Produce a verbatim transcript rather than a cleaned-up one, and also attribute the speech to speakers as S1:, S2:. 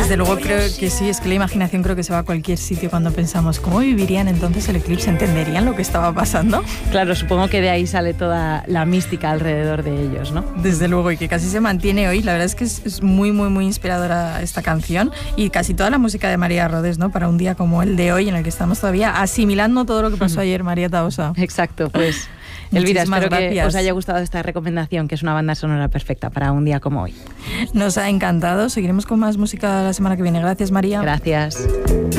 S1: Desde luego creo que sí, es que la imaginación creo que se va a cualquier sitio cuando pensamos cómo vivirían entonces el eclipse, ¿entenderían lo que estaba pasando?
S2: Claro, supongo que de ahí sale toda la mística alrededor de ellos, ¿no?
S1: Desde luego, y que casi se mantiene hoy. La verdad es que es, es muy, muy, muy inspiradora esta canción y casi toda la música de María Rodés, ¿no? Para un día como el de hoy, en el que estamos todavía asimilando todo lo que pasó ayer, María Tahosa.
S2: Exacto, pues Elvira, espero
S1: gracias.
S2: que os haya gustado esta recomendación, que es una banda sonora perfecta para un día como hoy.
S1: Nos ha encantado. Seguiremos con más música la semana que viene. Gracias, María.
S2: Gracias.